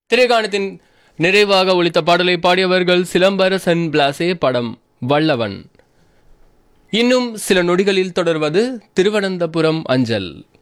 திரைகாணத்தின் நிறைவாக ஒலித்த பாடலை பாடியவர்கள் சிலம்பரசன் பிளாசே, படம் வல்லவன். இன்னும் சில நொடிகளில் தொடர்வது திருவனந்தபுரம் அஞ்சல்.